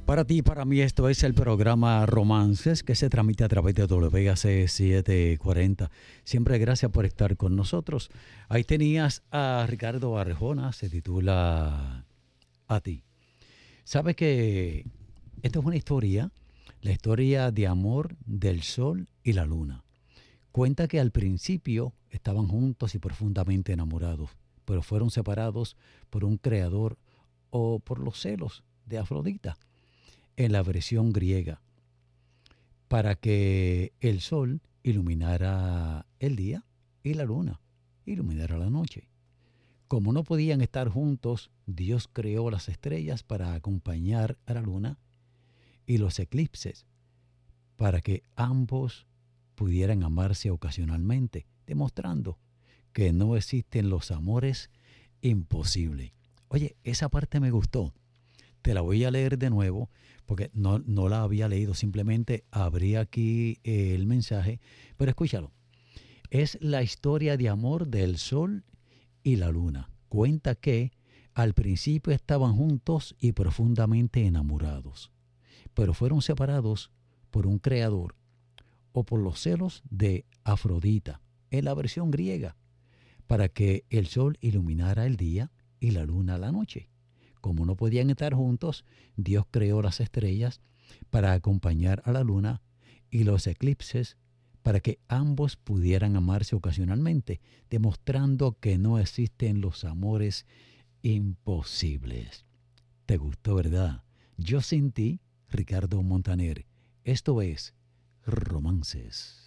Para ti, para mí, esto es el programa Romances que se transmite a través de WAC 740. Siempre gracias por estar con nosotros. Ahí tenías a Ricardo Arjona, se titula A ti. ¿Sabes que esta es una historia? La historia de amor del sol y la luna. Cuenta que al principio estaban juntos y profundamente enamorados, pero fueron separados por un creador o por los celos de Afrodita en la versión griega, para que el sol iluminara el día y la luna iluminara la noche. Como no podían estar juntos, Dios creó las estrellas para acompañar a la luna y los eclipses para que ambos pudieran amarse ocasionalmente, demostrando que no existen los amores imposibles. Oye, esa parte me gustó. Te la voy a leer de nuevo porque no la había leído, simplemente abrí aquí el mensaje, pero escúchalo. Es la historia de amor del sol y la luna. Cuenta que al principio estaban juntos y profundamente enamorados, pero fueron separados por un creador o por los celos de Afrodita, en la versión griega, para que el sol iluminara el día y la luna la noche. Como no podían estar juntos, Dios creó las estrellas para acompañar a la luna y los eclipses para que ambos pudieran amarse ocasionalmente, demostrando que no existen los amores imposibles. ¿Te gustó, verdad? Yo sin ti, Ricardo Montaner. Esto es Romances.